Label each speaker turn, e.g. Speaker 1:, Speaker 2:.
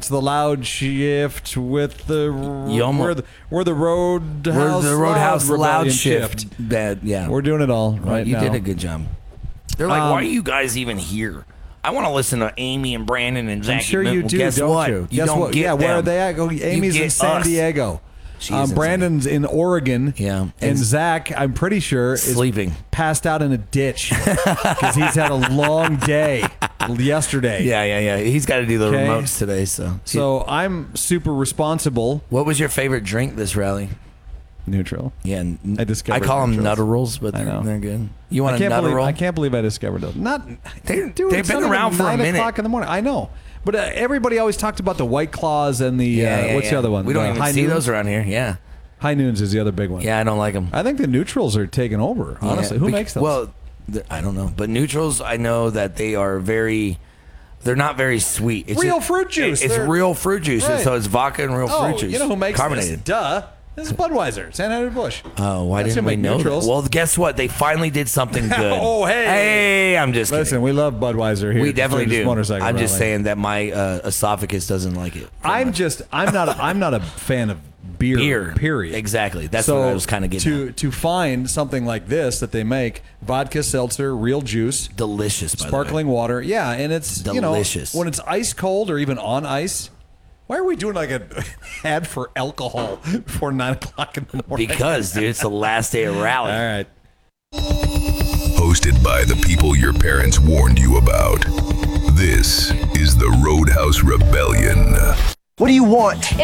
Speaker 1: the loud shift with the we're the Roadhouse.
Speaker 2: We're the Roadhouse loud
Speaker 1: shift.
Speaker 2: Bad, yeah.
Speaker 1: We're doing it all right
Speaker 2: You
Speaker 1: now.
Speaker 2: did a good job. They're like, why are you guys even here? I want to listen to Amy and Brandon and Zach.
Speaker 1: I'm sure you do.
Speaker 2: Guess
Speaker 1: don't
Speaker 2: what?
Speaker 1: you?
Speaker 2: You
Speaker 1: Guess
Speaker 2: don't
Speaker 1: what?
Speaker 2: get
Speaker 1: Yeah,
Speaker 2: them.
Speaker 1: where are they at? Amy's in San Diego. Brandon's in Oregon.
Speaker 2: Yeah.
Speaker 1: And Zach, I'm pretty sure,
Speaker 2: sleeping,
Speaker 1: passed out in a ditch because he's had a long day yesterday.
Speaker 2: Yeah. He's got to do the remotes today. So
Speaker 1: I'm super responsible.
Speaker 2: What was your favorite drink this rally?
Speaker 1: Neutral.
Speaker 2: Yeah,
Speaker 1: I
Speaker 2: call them
Speaker 1: Neutrals.
Speaker 2: Nutterals, but they're good. You want a Nutterol?
Speaker 1: I can't believe I discovered those.
Speaker 2: They've been around for a minute.
Speaker 1: 9 o'clock in the morning. I know. But everybody always talked about the White Claws and the, what's the other one?
Speaker 2: We don't even see those around here, yeah.
Speaker 1: High Noons is the other big one.
Speaker 2: Yeah, I don't like them.
Speaker 1: I think the Neutrals are taking over, honestly. Who makes those?
Speaker 2: Well, I don't know. But Neutrals, I know that they're not very sweet. It's
Speaker 1: real fruit juice.
Speaker 2: It's real fruit juice.
Speaker 1: Right.
Speaker 2: So it's vodka and real fruit juice.
Speaker 1: You know who makes
Speaker 2: carbonated.
Speaker 1: this? Duh. This is Budweiser, Anheuser-Busch.
Speaker 2: Oh, why didn't we know that? Well, guess what? They finally did something good.
Speaker 1: Oh, hey.
Speaker 2: Hey, I'm just kidding.
Speaker 1: Listen, we love Budweiser here.
Speaker 2: We definitely do.
Speaker 1: Motorcycle
Speaker 2: I'm just
Speaker 1: rally.
Speaker 2: saying that my esophagus doesn't like it.
Speaker 1: I'm not a fan of beer. Period.
Speaker 2: Exactly. That's what I was kind of getting at.
Speaker 1: To find something like this that they make, vodka, seltzer, real juice,
Speaker 2: delicious,
Speaker 1: sparkling water. Yeah, and it's
Speaker 2: delicious.
Speaker 1: When it's ice cold or even on ice. Why are we doing like an ad for alcohol before 9 o'clock in the morning?
Speaker 2: Because, dude, it's the last day of rally.
Speaker 1: All right.
Speaker 3: Hosted by the people your parents warned you about. This is the Roadhouse Rebellion.
Speaker 4: What do you want?